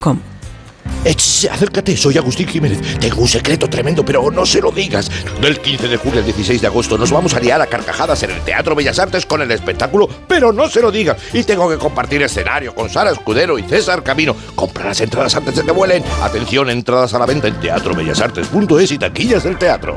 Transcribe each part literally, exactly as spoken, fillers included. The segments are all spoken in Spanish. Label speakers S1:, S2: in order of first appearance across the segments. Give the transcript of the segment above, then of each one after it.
S1: com.
S2: Eh, acércate, soy Agustín Jiménez. Tengo un secreto tremendo, pero no se lo digas. Del quince de julio al dieciséis de agosto nos vamos a liar a carcajadas en el Teatro Bellas Artes con el espectáculo, pero no se lo digas. Y tengo que compartir escenario con Sara Escudero y César Camino. Compra las entradas antes de que vuelen. Atención, entradas a la venta en teatro bellas artes punto es y taquillas del teatro.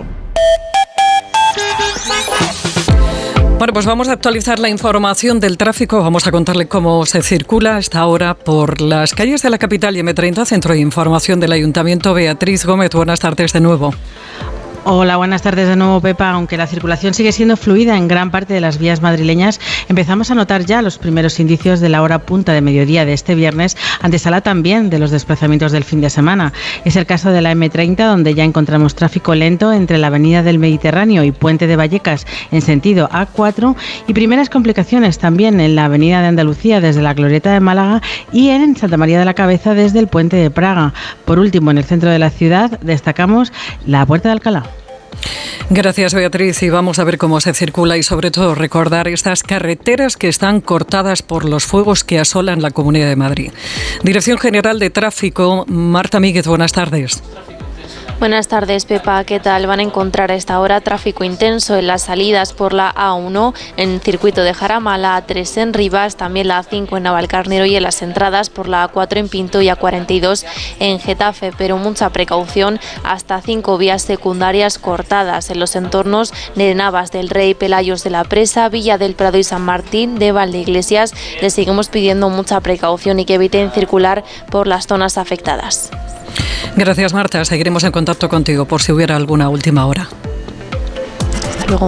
S1: Bueno, pues vamos a actualizar la información del tráfico. Vamos a contarle cómo se circula a esta hora por las calles de la capital y eme treinta, Centro de Información del Ayuntamiento. Beatriz Gómez, buenas tardes de nuevo.
S3: Hola, buenas tardes de nuevo, Pepa. Aunque la circulación sigue siendo fluida en gran parte de las vías madrileñas, empezamos a notar ya los primeros indicios de la hora punta de mediodía de este viernes, antesala también de los desplazamientos del fin de semana. Es el caso de la eme treinta, donde ya encontramos tráfico lento entre la Avenida del Mediterráneo y Puente de Vallecas en sentido A cuatro, y primeras complicaciones también en la Avenida de Andalucía desde la Glorieta de Málaga y en Santa María de la Cabeza desde el Puente de Praga. Por último, en el centro de la ciudad destacamos la Puerta de Alcalá.
S1: Gracias, Beatriz, y vamos a ver cómo se circula y sobre todo recordar estas carreteras que están cortadas por los fuegos que asolan la Comunidad de Madrid. Dirección General de Tráfico, Marta Míguez, buenas tardes.
S4: Buenas tardes, Pepa. ¿Qué tal? Van a encontrar a esta hora tráfico intenso en las salidas por la A uno, en circuito de Jarama, la A tres en Rivas, también la A cinco en Navalcarnero y en las entradas por la A cuatro en Pinto y A cuarenta y dos en Getafe, pero mucha precaución, hasta cinco vías secundarias cortadas en los entornos de Navas del Rey, Pelayos de la Presa, Villa del Prado y San Martín de Valdeiglesias. Les seguimos pidiendo mucha precaución y que eviten circular por las zonas afectadas.
S1: Gracias, Marta. Seguiremos en contacto contigo por si hubiera alguna última hora.
S4: Hasta luego.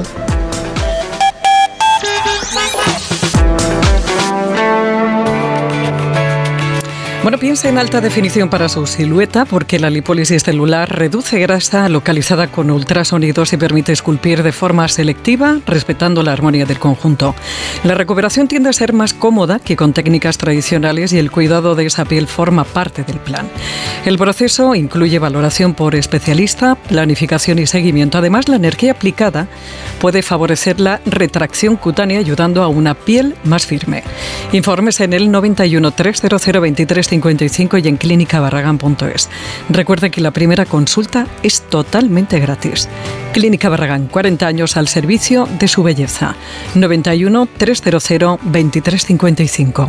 S1: Bueno, piensa en alta definición para su silueta, porque la lipólisis celular reduce grasa localizada con ultrasonidos y permite esculpir de forma selectiva, respetando la armonía del conjunto. La recuperación tiende a ser más cómoda que con técnicas tradicionales y el cuidado de esa piel forma parte del plan. El proceso incluye valoración por especialista, planificación y seguimiento. Además, la energía aplicada puede favorecer la retracción cutánea, ayudando a una piel más firme. Informes en el noventa y uno, trescientos veintitrés, cincuenta y cinco y en clínica barragán punto es. Recuerde que la primera consulta es totalmente gratis. Clínica Barragán, cuarenta años al servicio de su belleza. noventa y uno, trescientos veintitrés, cincuenta y cinco.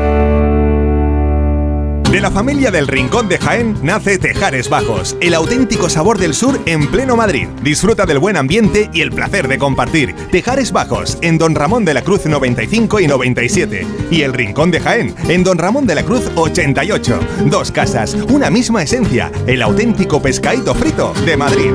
S5: De la familia del Rincón de Jaén nace Tejares Bajos, el auténtico sabor del sur en pleno Madrid. Disfruta del buen ambiente y el placer de compartir. Tejares Bajos, en Don Ramón de la Cruz noventa y cinco y noventa y siete. Y el Rincón de Jaén, en Don Ramón de la Cruz ochenta y ocho. Dos casas, una misma esencia. El auténtico pescadito frito de Madrid.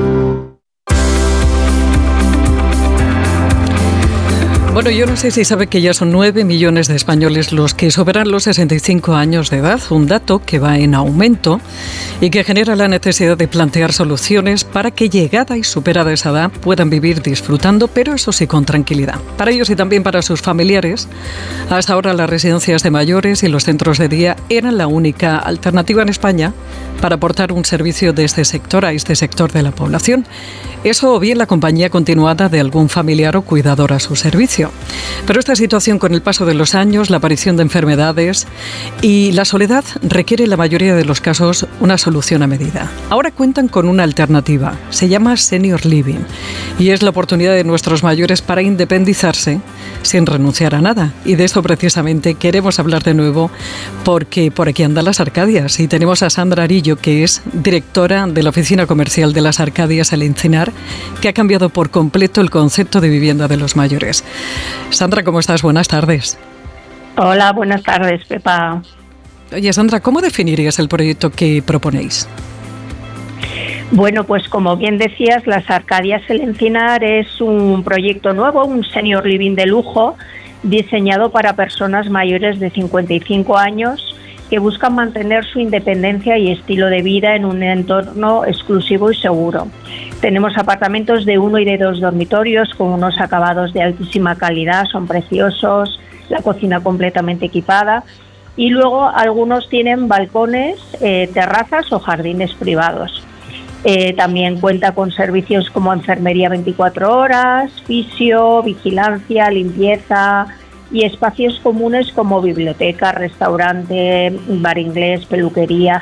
S1: Bueno, yo no sé si sabe que ya son nueve millones de españoles los que superan los sesenta y cinco años de edad, un dato que va en aumento y que genera la necesidad de plantear soluciones para que llegada y superada esa edad puedan vivir disfrutando, pero eso sí con tranquilidad. Para ellos y también para sus familiares, hasta ahora las residencias de mayores y los centros de día eran la única alternativa en España para aportar un servicio de este sector a este sector de la población. Eso o bien la compañía continuada de algún familiar o cuidador a su servicio. Pero esta situación, con el paso de los años, la aparición de enfermedades y la soledad, requiere en la mayoría de los casos una solución a medida. Ahora cuentan con una alternativa, se llama Senior Living, y es la oportunidad de nuestros mayores para independizarse sin renunciar a nada. Y de esto precisamente queremos hablar de nuevo, porque por aquí andan las Arcadias y tenemos a Sandra Arillo, que es directora de la Oficina Comercial de las Arcadias El Encinar, que ha cambiado por completo el concepto de vivienda de los mayores. Sandra, ¿cómo estás? Buenas tardes.
S6: Hola, buenas tardes, Pepa.
S1: Oye, Sandra, ¿cómo definirías el proyecto que proponéis?
S6: Bueno, pues como bien decías, las Arcadias El Encinar es un proyecto nuevo, un senior living de lujo, diseñado para personas mayores de cincuenta y cinco años que buscan mantener su independencia y estilo de vida en un entorno exclusivo y seguro. Tenemos apartamentos de uno y de dos dormitorios con unos acabados de altísima calidad, son preciosos, la cocina completamente equipada, y luego algunos tienen balcones, eh, terrazas o jardines privados. Eh, también cuenta con servicios como enfermería veinticuatro horas, fisio, vigilancia, limpieza y espacios comunes como biblioteca, restaurante, bar inglés, peluquería,